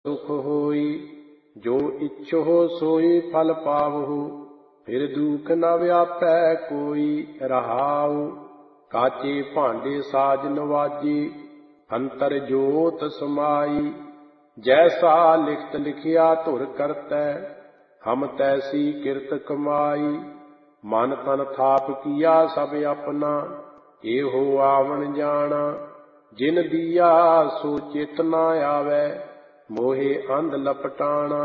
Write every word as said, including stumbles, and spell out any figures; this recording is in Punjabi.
ਸੁਖ ਹੋਈ। ਜੋ ਇੱਛੋ ਸੋਈ ਫਲ ਪਾਵਹੁ, ਫਿਰ ਦੁਖ ਨ ਵਿਆਪੈ ਕੋਈ। ਰਹਾਉ ਕਾਚੇ ਭਾਂਡੇ ਸਾਜ ਨਵਾਜੀ, ਅੰਤਰ ਜੋਤ ਸਮਾਈ। ਜੈਸਾ ਲਿਖਤ ਲਿਖਿਆ ਧੁਰ ਕਰਤੈ, ਹਮ ਤੈਸੀ ਕਿਰਤ ਕਮਾਈ। ਮਨ ਤਨ ਥਾਪ ਕੀਆ ਸਭ ਆਪਣਾ, ਇਹੋ ਆਵਣ ਜਾਣਾ। ਜਿਨ ਦੀਆ ਸੋ ਚਿਤ ਨ ਆਵੈ, ਮੋਹਿ ਅੰਧ ਲਪਟਾਣਾ।